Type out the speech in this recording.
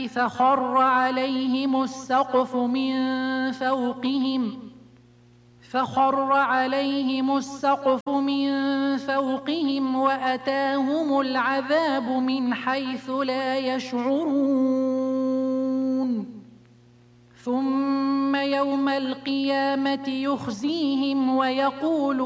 فخر عليهم السقف من فوقهم وأتاهم العذاب من حيث لا يشعرون ثم يوم القيامة يخزيهم ويقول